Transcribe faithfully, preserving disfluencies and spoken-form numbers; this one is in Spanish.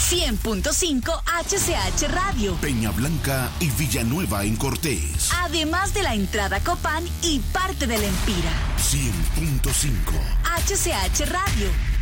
cien punto cinco H C H Radio. Peña Blanca y Villanueva en Cortés. Además de la entrada Copán y parte del Empira. cien punto cinco H C H Radio.